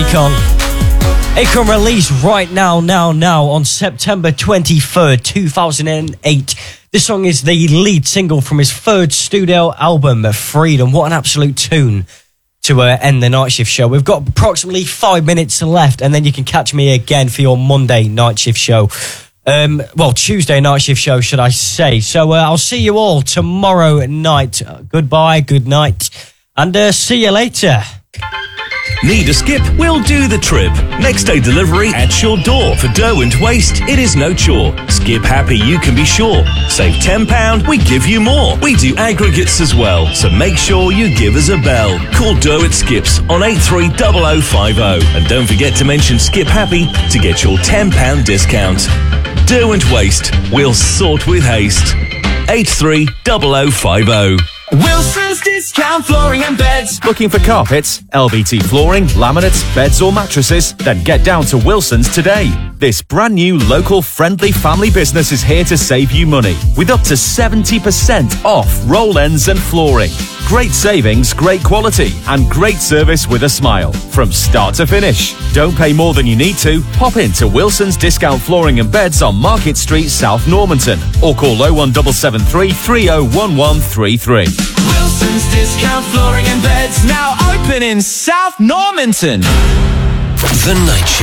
Akon released right now on September 23rd, 2008. This song is the lead single from his third studio album, Freedom. What an absolute tune to end the night shift show. We've got approximately 5 minutes left, and then you can catch me again for your Monday night shift show. Tuesday night shift show, should I say. So I'll see you all tomorrow night. Goodbye, good night, and see you later. Need a skip? We'll do the trip. Next day delivery at your door. For dough and waste, it is no chore. Skip happy, you can be sure. Save £10, we give you more. We do aggregates as well, so make sure you give us a bell. Call Dough at Skips on 830050. And don't forget to mention Skip Happy to get your £10 discount. Dough and waste, we'll sort with haste. 830050. Wilson's Discount Flooring and Beds. Looking for carpets, LVT flooring, laminates, beds or mattresses? Then get down to Wilson's today. This brand new local friendly family business is here to save you money with up to 70% off roll ends and flooring. Great savings, great quality and great service with a smile from start to finish. Don't pay more than you need to. Pop into Wilson's Discount Flooring and Beds on Market Street, South Normanton, or call 01773 301133. Wilson's Discount Flooring and Beds, now open in South Normanton. The Night Shift.